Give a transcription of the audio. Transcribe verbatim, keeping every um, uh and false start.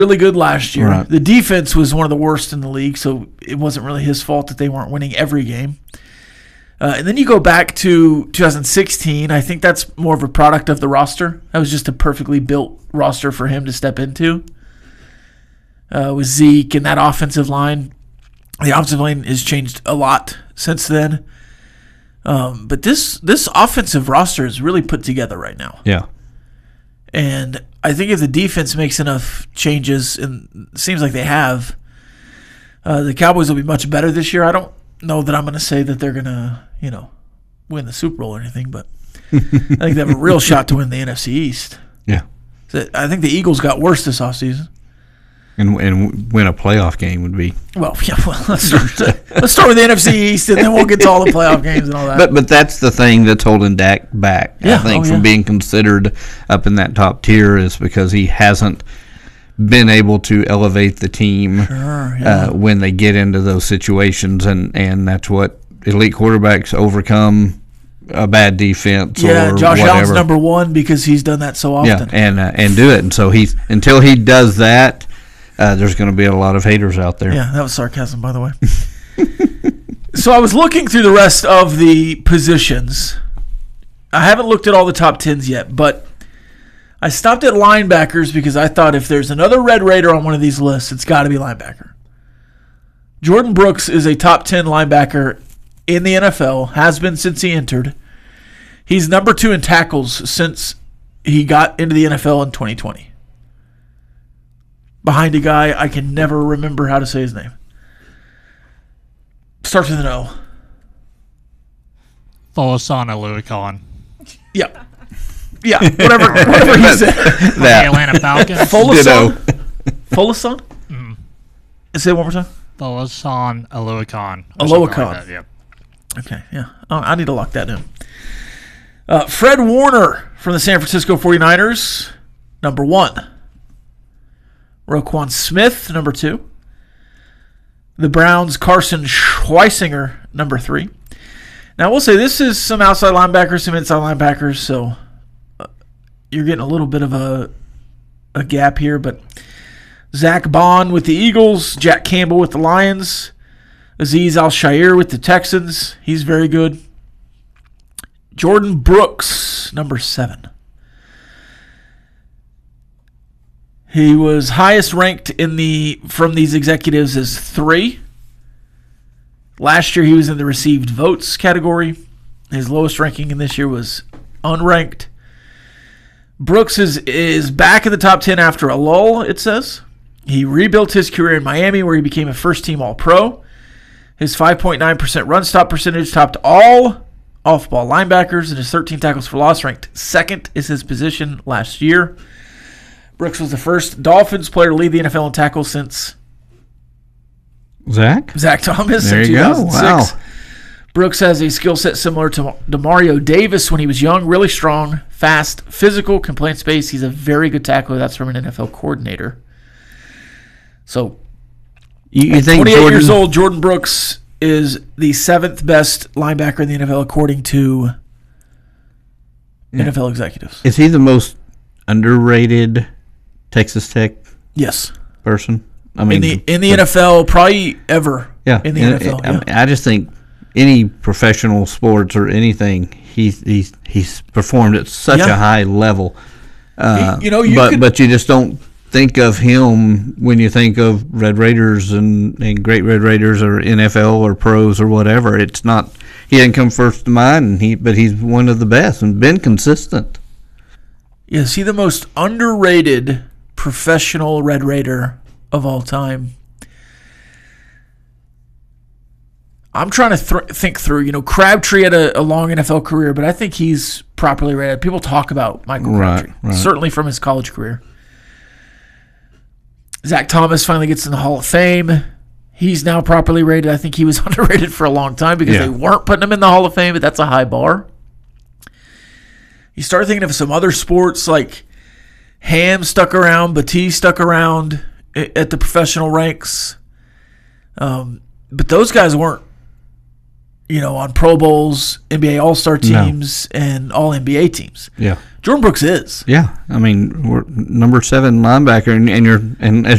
really good last year. Right. The defense was one of the worst in the league, so it wasn't really his fault that they weren't winning every game. Uh, and then you go back to two thousand sixteen. I think that's more of a product of the roster. That was just a perfectly built roster for him to step into. Uh, with Zeke and that offensive line. The offensive line has changed a lot since then. Um, but this this offensive roster is really put together right now. Yeah. And I think if the defense makes enough changes, and it seems like they have, uh, the Cowboys will be much better this year. I don't know that I'm going to say that they're going to, you know, win the Super Bowl or anything, but I think they have a real shot to win the N F C East. Yeah. So I think the Eagles got worse this offseason. And and win a playoff game would be. Well, yeah. Well, let's start, let's start with the N F C East, and then we'll get to all the playoff games and all that. But but that's the thing that's holding Dak back. Yeah, I think oh, from yeah. being considered up in that top tier is because he hasn't been able to elevate the team Sure, yeah. uh, when they get into those situations, and, and that's what elite quarterbacks overcome. A bad defense, yeah, or Josh whatever. Allen's number one because he's done that so often. Yeah, and uh, and do it, and so he's until he does that. Uh, there's going to be a lot of haters out there. Yeah, that was sarcasm, by the way. So I was looking through the rest of the positions. I haven't looked at all the top tens yet, but I stopped at linebackers because I thought if there's another Red Raider on one of these lists, it's got to be linebacker. Jordan Brooks is a top ten linebacker in the N F L, has been since he entered. He's number two in tackles since he got into the N F L in twenty twenty. Behind a guy I can never remember how to say his name. Starts with an O. Folasana Luikon. Yeah. Yeah, whatever whatever he said. The Atlanta Falcons. Folason? Folason? Mm. Say it one more time. Folasan Aluakon. Aluakon. Yep. Okay, yeah. Oh, I need to lock that in. Uh, Fred Warner from the San Francisco forty-niners, number one. Roquan Smith, number two. The Browns' Carson Schweisinger, number three. Now, we'll say this is some outside linebackers, some inside linebackers, so uh, you're getting a little bit of a a gap here. But Zach Bond with the Eagles, Jack Campbell with the Lions, Azeez Al-Shaair with the Texans. He's very good. Jordan Brooks, number seven. He was highest ranked in the from these executives as three. Last year he was in the received votes category. His lowest ranking in this year was unranked. Brooks is, is back in the top ten after a lull, it says. He rebuilt his career in Miami where he became a first-team All-Pro. His five point nine percent run stop percentage topped all off-ball linebackers, and his thirteen tackles for loss ranked second is his position last year. Brooks was the first Dolphins player to lead the N F L in tackles since Zach? Zach Thomas There in you two go. thousand six. Wow. Brooks has a skill set similar to DeMario Davis when he was young, really strong, fast, physical, can play in space. He's a very good tackler. That's from an N F L coordinator. So, You, you think twenty-eight Jordan, years old, Jordan Brooks is the seventh best linebacker in the N F L according to Yeah. N F L executives. Is he the most underrated Texas Tech Yes. person? I mean, In the in the N F L, probably ever. yeah, In the and N F L. I, yeah. mean, I just think any professional sports or anything, he's he's he's performed at such Yeah. a high level. Uh, He- you know, you but could- but you just don't think of him when you think of Red Raiders and, and great Red Raiders or N F L or pros or whatever. It's not he didn't come first to mind, and he but he's one of the best and been consistent. Yeah, is he the most underrated professional Red Raider of all time? I'm trying to th- think through. You know, Crabtree had a, a long N F L career, but I think he's properly rated. People talk about Michael Right, Crabtree, right. certainly from his college career. Zach Thomas finally gets in the Hall of Fame. He's now properly rated. I think he was underrated for a long time because Yeah. they weren't putting him in the Hall of Fame, but that's a high bar. You start thinking of some other sports like Ham stuck around, Batiste stuck around i- at the professional ranks. Um, but those guys weren't, you know, on Pro Bowls, N B A All-Star teams, and All N B A teams. Yeah, Jordan Brooks is. Yeah, I mean, we're number seven linebacker, and, and you're and as